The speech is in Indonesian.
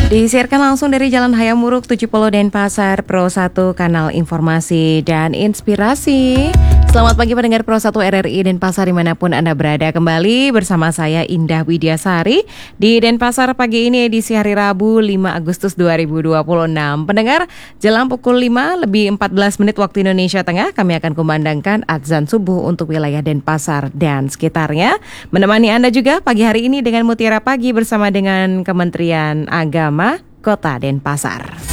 Disiarkan langsung dari Jalan Hayam Wuruk 70 Denpasar, Pro 1, kanal informasi dan inspirasi. Selamat pagi pendengar Pro 1 RRI Denpasar dimanapun Anda berada. Kembali bersama saya Indah Widiasari di Denpasar pagi ini edisi hari Rabu 5 Agustus 2026. Pendengar, jelang pukul 5 lebih 14 menit waktu Indonesia Tengah, kami akan kumandangkan azan subuh untuk wilayah Denpasar dan sekitarnya. Menemani Anda juga pagi hari ini dengan Mutiara Pagi bersama dengan Kementerian Agama Kota Denpasar.